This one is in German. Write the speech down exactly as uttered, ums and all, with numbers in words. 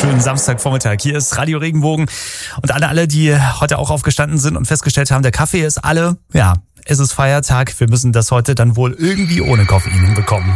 wunderschönen Samstagvormittag. Hier ist Radio Regenbogen und alle, alle, die heute auch aufgestanden sind und festgestellt haben, der Kaffee ist alle, ja, es ist Feiertag. Wir müssen das heute dann wohl irgendwie ohne Koffein hinbekommen.